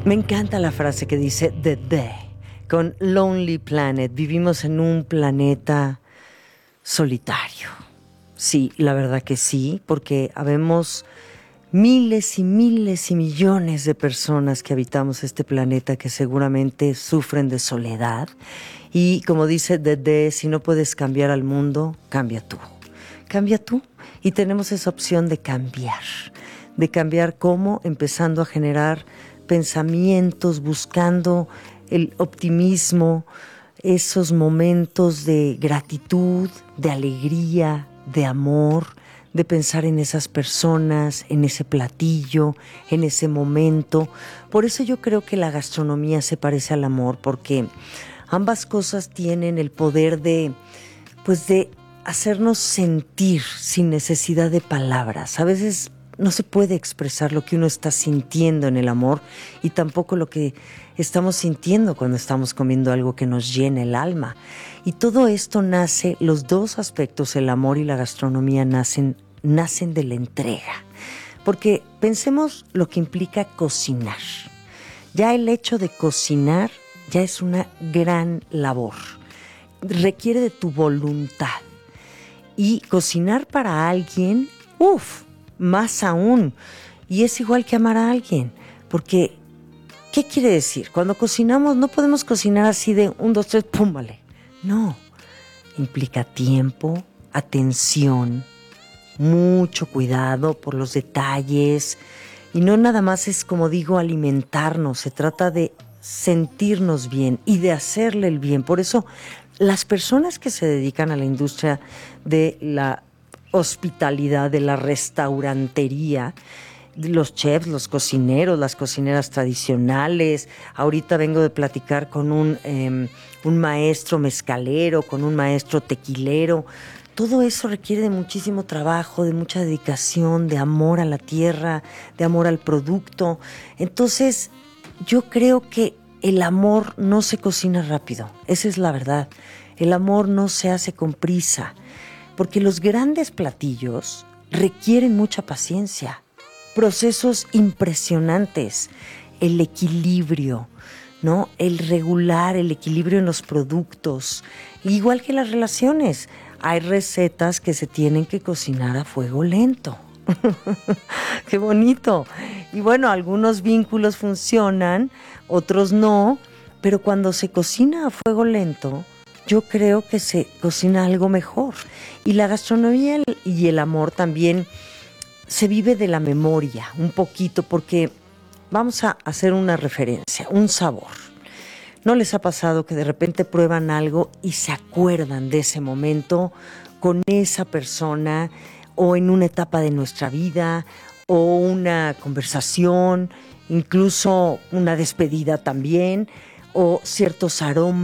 Me encanta la frase que dice The con Lonely Planet. Vivimos en un planeta solitario. Sí, la verdad que sí, porque habemos miles y miles y millones de personas que habitamos este planeta que seguramente sufren de soledad. Y como dice The, si no puedes cambiar al mundo, cambia tú. Cambia tú. Y tenemos esa opción de cambiar. De cambiar cómo, empezando a generar pensamientos, buscando el optimismo, esos momentos de gratitud, de alegría, de amor, de pensar en esas personas, en ese platillo, en ese momento. Por eso yo creo que la gastronomía se parece al amor, porque ambas cosas tienen el poder de hacernos sentir sin necesidad de palabras. A veces no se puede expresar lo que uno está sintiendo en el amor y tampoco lo que estamos sintiendo cuando estamos comiendo algo que nos llena el alma. Y todo esto nace, los dos aspectos, el amor y la gastronomía, nacen de la entrega. Porque pensemos lo que implica cocinar. Ya el hecho de cocinar ya es una gran labor. Requiere de tu voluntad. Y cocinar para alguien, más aún. Y es igual que amar a alguien. Porque, ¿qué quiere decir? Cuando cocinamos no podemos cocinar así de 1, 2, 3, pum, vale. No. Implica tiempo, atención, mucho cuidado por los detalles. Y no nada más es, como digo, alimentarnos. Se trata de sentirnos bien y de hacerle el bien. Por eso, las personas que se dedican a la industria de la hospitalidad, de la restaurantería, los chefs, los cocineros, las cocineras tradicionales. Ahorita vengo de platicar con un maestro mezcalero, con un maestro tequilero. Todo eso requiere de muchísimo trabajo, de mucha dedicación, de amor a la tierra, de amor al producto. Entonces, yo creo que el amor no se cocina rápido. Esa es la verdad. El amor no se hace con prisa. Porque los grandes platillos requieren mucha paciencia, procesos impresionantes, el equilibrio, ¿no? El regular, el equilibrio en los productos, igual que las relaciones. Hay recetas que se tienen que cocinar a fuego lento. ¡Qué bonito! Y bueno, algunos vínculos funcionan, otros no, pero cuando se cocina a fuego lento, yo creo que se cocina algo mejor. Y la gastronomía y el amor también se vive de la memoria un poquito, porque vamos a hacer una referencia, un sabor. ¿No les ha pasado que de repente prueban algo y se acuerdan de ese momento con esa persona, o en una etapa de nuestra vida, o una conversación, incluso una despedida también, o ciertos aromas?